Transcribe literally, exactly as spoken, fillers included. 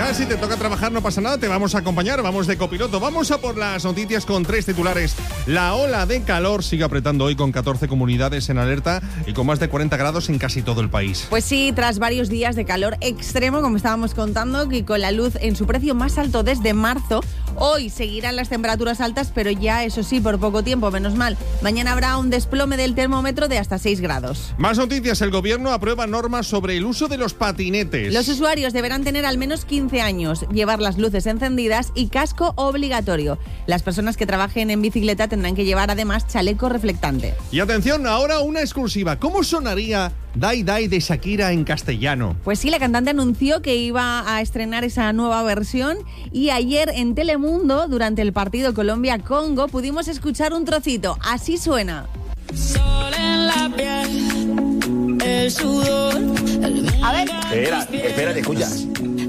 Venga, si te toca trabajar no pasa nada, te vamos a acompañar, vamos de copiloto. Vamos a por las noticias con tres titulares. La ola de calor sigue apretando hoy con catorce comunidades en alerta y con más de cuarenta grados en casi todo el país. Pues sí, tras varios días de calor extremo, como estábamos contando, y con la luz en su precio más alto desde marzo, hoy seguirán las temperaturas altas, pero ya, eso sí, por poco tiempo, menos mal. Mañana habrá un desplome del termómetro de hasta seis grados. Más noticias. El gobierno aprueba normas sobre el uso de los patinetes. Los usuarios deberán tener al menos quince años, llevar las luces encendidas y casco obligatorio. Las personas que trabajen en bicicleta tendrán que llevar además chaleco reflectante. Y atención, ahora una exclusiva. ¿Cómo sonaría Dai Dai de Shakira en castellano? Pues sí, la cantante anunció que iba a estrenar esa nueva versión y ayer en Telemundo, durante el partido Colombia-Congo, pudimos escuchar un trocito. Así suena. Sol en la piel, el sudor, el A ver. Espera, espérate, escucha.